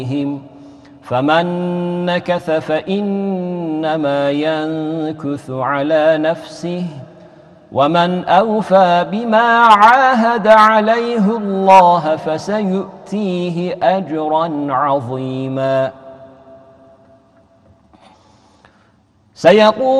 فمن نكث فإنما ينكث على نفسه ومن أوفى بما عاهد عليه الله فسيؤتيه أجرا عظيما. سيقول